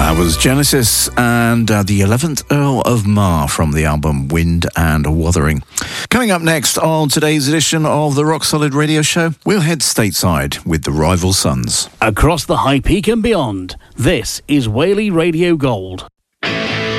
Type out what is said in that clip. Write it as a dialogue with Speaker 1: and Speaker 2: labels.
Speaker 1: That was Genesis and the 11th Earl of Mar from the album Wind and Wuthering. Coming up next on today's edition of the Rock Solid Radio Show, we'll head stateside with the Rival Sons.
Speaker 2: Across the High Peak and beyond, this is Whaley Radio Gold.